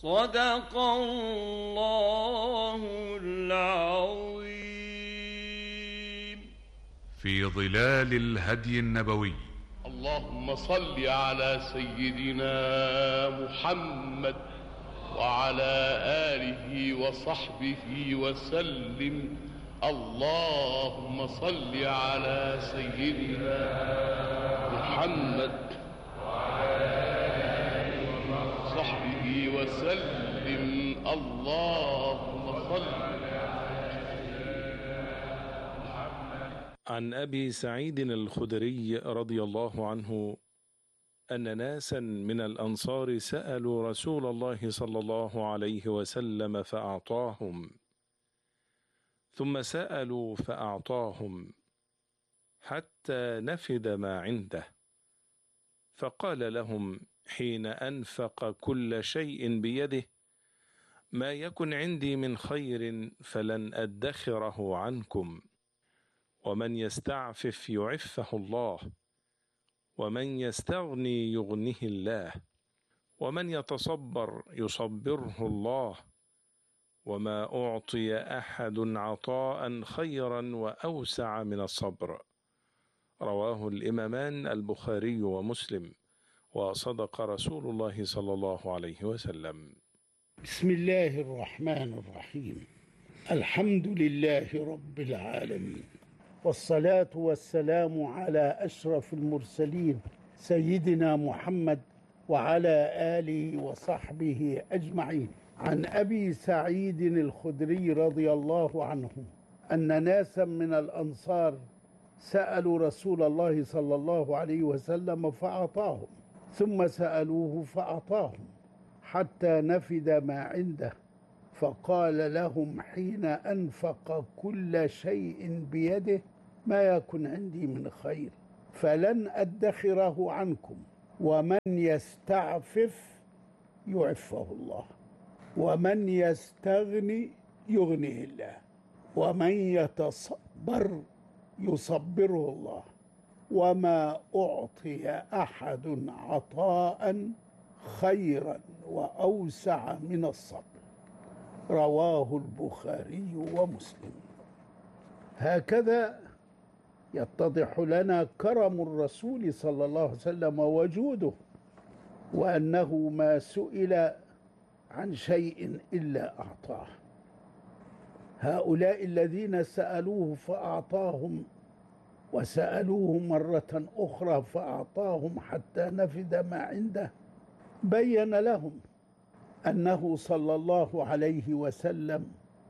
صدق الله العظيم. في ظلال الهدي النبوي. اللهم صل على سيدنا محمد وعلى آله وصحبه وسلم. اللهم صل على سيدنا محمد وعلى آله وصحبه وسلم. اللهم صل عن أبي سعيد الخدري رضي الله عنه أن ناسا من الأنصار سألوا رسول الله صلى الله عليه وسلم فأعطاهم، ثم سألوا فأعطاهم حتى نفد ما عنده، فقال لهم حين أنفق كل شيء بيده: ما يكن عندي من خير فلن أدخره عنكم، ومن يستعفف يعفه الله، ومن يستغني يغنه الله، ومن يتصبر يصبره الله، وما أعطي أحد عطاء خيرا وأوسع من الصبر. رواه الإمامان البخاري ومسلم، وصدق رسول الله صلى الله عليه وسلم. بسم الله الرحمن الرحيم. الحمد لله رب العالمين، والصلاة والسلام على أشرف المرسلين سيدنا محمد وعلى آله وصحبه أجمعين. عن أبي سعيد الخدري رضي الله عنه أن ناسا من الأنصار سألوا رسول الله صلى الله عليه وسلم فأعطاهم، ثم سألوه فأعطاهم حتى نفد ما عنده، فقال لهم حين أنفق كل شيء بيده: ما يكن عندي من خير فلن أدخره عنكم، ومن يستعفف يعفه الله، ومن يستغني يغنيه الله، ومن يتصبر يصبره الله، وما أعطي أحد عطاء خيرا وأوسع من الصبر. رواه البخاري ومسلم. هكذا يتضح لنا كرم الرسول صلى الله عليه وسلم وجوده، وأنه ما سئل عن شيء إلا أعطاه. هؤلاء الذين سألوه فأعطاهم، وسألوه مرة أخرى فأعطاهم حتى نفد ما عنده، بين لهم أنه صلى الله عليه وسلم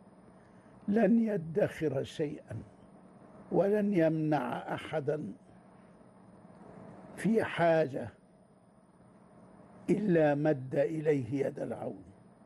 لن يدخر شيئا ولن يمنع أحدا في حاجة إلا مد إليه يد العون.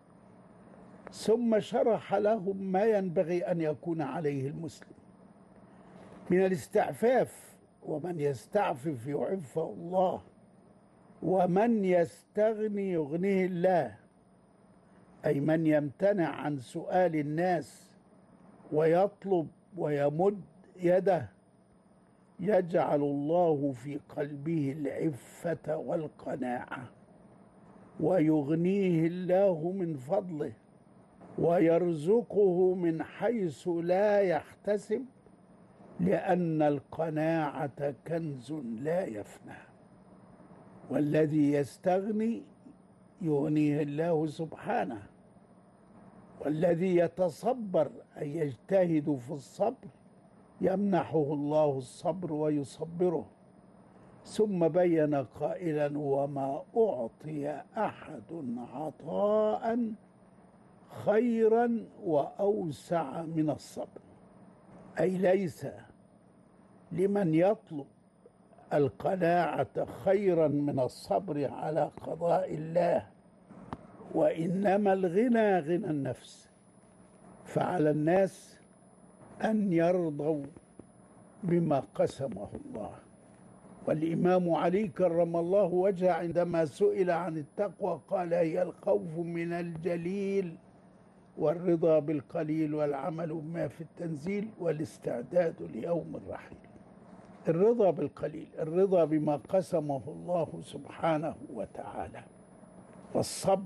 ثم شرح لهم ما ينبغي أن يكون عليه المسلم من الاستعفاف: ومن يستعفف يعفه الله، ومن يستغني يغنيه الله، أي من يمتنع عن سؤال الناس ويطلب ويمد يده يجعل الله في قلبه العفة والقناعة، ويغنيه الله من فضله، ويرزقه من حيث لا يحتسب، لأن القناعة كنز لا يفنى. والذي يستغني يغنيه الله سبحانه، والذي يتصبر أي يجتهد في الصبر يمنحه الله الصبر ويصبره. ثم بين قائلا: وما أعطي أحد عطاء خيرا وأوسع من الصبر، أي ليس لمن يطلب القناعة خيرا من الصبر على قضاء الله، وإنما الغنى غنى النفس. فعلى الناس أن يرضوا بما قسمه الله. والإمام علي كرم الله وجهه عندما سئل عن التقوى قال: هي الخوف من الجليل، والرضا بالقليل، والعمل بما في التنزيل، والاستعداد ليوم الرحيل. الرضا بالقليل، الرضا بما قسمه الله سبحانه وتعالى، والصبر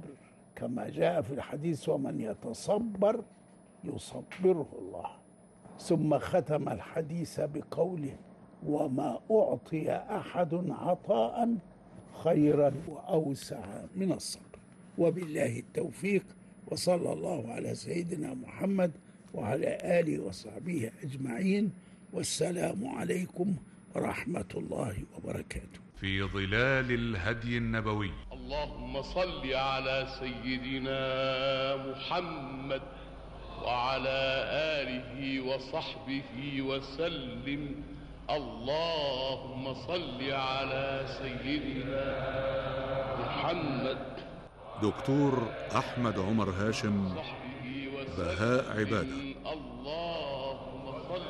كما جاء في الحديث: ومن يتصبر يصبره الله. ثم ختم الحديث بقوله: وما أعطي أحد عطاء خيرا وأوسع من الصبر. وبالله التوفيق، وصلى الله على سيدنا محمد وعلى آله وصحبه أجمعين، والسلام عليكم ورحمة الله وبركاته. في ظلال الهدي النبوي. اللهم صل على سيدنا محمد وعلى آله وصحبه وسلم. اللهم صل على سيدنا محمد. دكتور أحمد عمر هاشم، بهاء عبادة. اللهم صل.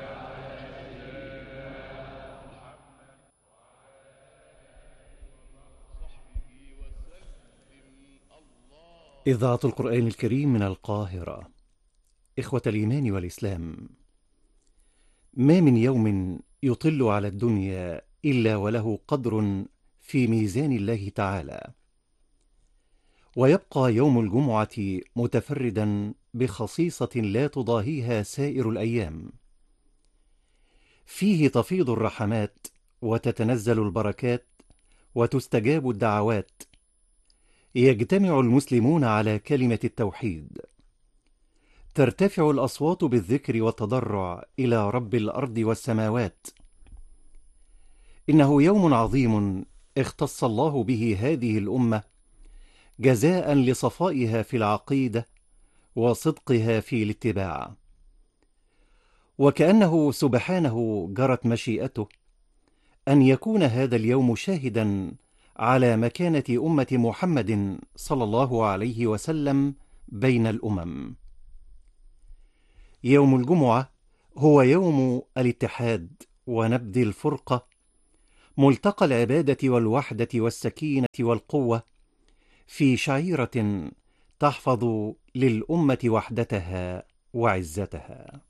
إذاعة القرآن الكريم من القاهرة. إخوة الإيمان والإسلام، ما من يوم يطل على الدنيا إلا وله قدر في ميزان الله تعالى، ويبقى يوم الجمعة متفردا بخصيصة لا تضاهيها سائر الأيام. فيه تفيض الرحمات وتتنزل البركات وتستجاب الدعوات، يجتمع المسلمون على كلمة التوحيد، ترتفع الأصوات بالذكر والتضرع إلى رب الأرض والسماوات. إنه يوم عظيم اختص الله به هذه الأمة جزاء لصفائها في العقيدة وصدقها في الاتباع، وكأنه سبحانه جرت مشيئته أن يكون هذا اليوم شاهدا على مكانة أمة محمد صلى الله عليه وسلم بين الأمم. يوم الجمعة هو يوم الاتحاد ونبذ الفرقة، ملتقى العبادة والوحدة والسكينة والقوة، في شعيرة تحفظ للأمة وحدتها وعزتها.